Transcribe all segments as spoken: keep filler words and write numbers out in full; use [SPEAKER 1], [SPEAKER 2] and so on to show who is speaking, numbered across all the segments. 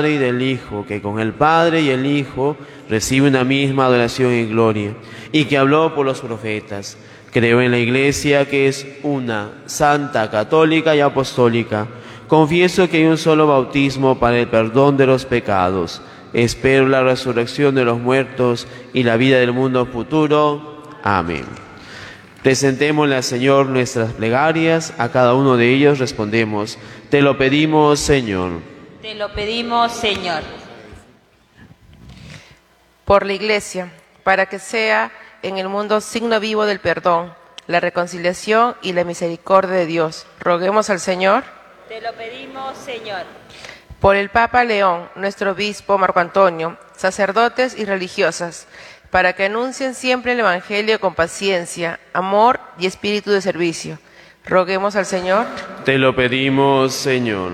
[SPEAKER 1] y del Hijo, que con el Padre y el Hijo recibe una misma adoración y gloria, y que habló por los profetas. Creo en la Iglesia, que es una, santa, católica y apostólica. Confieso que hay un solo bautismo para el perdón de los pecados. Espero la resurrección de los muertos y la vida del mundo futuro. Amén. Presentémosle al Señor nuestras plegarias. A cada uno de ellos respondemos: te lo pedimos, Señor.
[SPEAKER 2] Te lo pedimos, Señor.
[SPEAKER 3] Por la Iglesia, para que sea en el mundo signo vivo del perdón, la reconciliación y la misericordia de Dios. Roguemos al Señor.
[SPEAKER 2] Te lo pedimos, Señor.
[SPEAKER 3] Por el Papa León, nuestro obispo Marco Antonio, sacerdotes y religiosas, para que anuncien siempre el Evangelio con paciencia, amor y espíritu de servicio. Roguemos al Señor.
[SPEAKER 1] Te lo pedimos, Señor.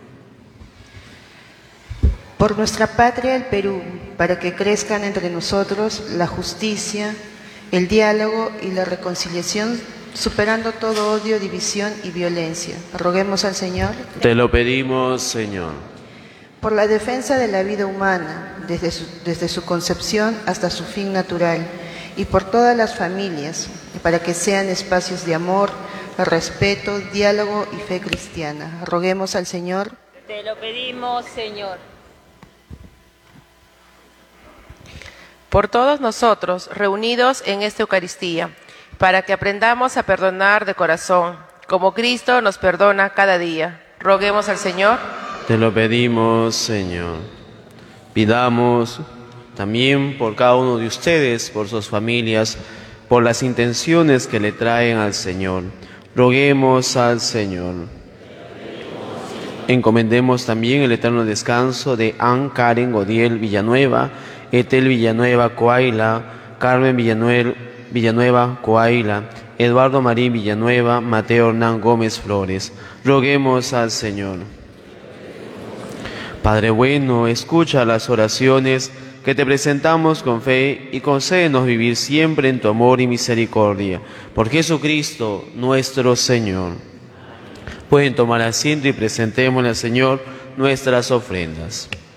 [SPEAKER 4] Por nuestra patria, el Perú, para que crezcan entre nosotros la justicia, el diálogo y la reconciliación, superando todo odio, división y violencia. Roguemos al Señor.
[SPEAKER 1] Te lo pedimos, Señor.
[SPEAKER 4] Por la defensa de la vida humana, desde su, desde su concepción hasta su fin natural, y por todas las familias, para que sean espacios de amor, respeto, diálogo y fe cristiana. Roguemos al Señor.
[SPEAKER 2] Te lo pedimos, Señor.
[SPEAKER 3] Por todos nosotros, reunidos en esta Eucaristía, para que aprendamos a perdonar de corazón, como Cristo nos perdona cada día. Roguemos al Señor.
[SPEAKER 1] Te lo pedimos, Señor. Pidamos también por cada uno de ustedes, por sus familias, por las intenciones que le traen al Señor. Roguemos al Señor. Encomendemos también el eterno descanso de Ann Karen Godiel Villanueva, Etel Villanueva Coaila, Carmen Villanueva, Villanueva Coaila, Eduardo Marín Villanueva, Mateo Hernán Gómez Flores. Roguemos al Señor. Padre bueno, escucha las oraciones que te presentamos con fe y concédenos vivir siempre en tu amor y misericordia. Por Jesucristo nuestro Señor. Pueden tomar asiento y presentémosle al Señor nuestras ofrendas.